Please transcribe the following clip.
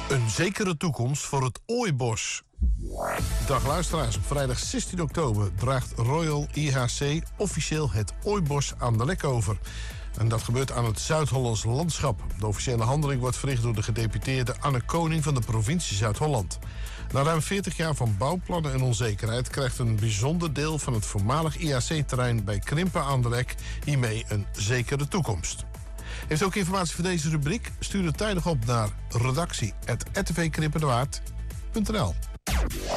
Een zekere toekomst voor het Ooibos. Dag luisteraars, op vrijdag 16 oktober draagt Royal IHC officieel het Ooibos aan de Lek over. En dat gebeurt aan het Zuid-Hollands landschap. De officiële handeling wordt verricht door de gedeputeerde Anne Koning van de provincie Zuid-Holland. Na ruim 40 jaar van bouwplannen en onzekerheid krijgt een bijzonder deel van het voormalig IHC-terrein bij Krimpen aan de Lek hiermee een zekere toekomst. Heeft u ook informatie voor deze rubriek? Stuur het tijdig op naar redactie@rtvkrimpendewaard.nl.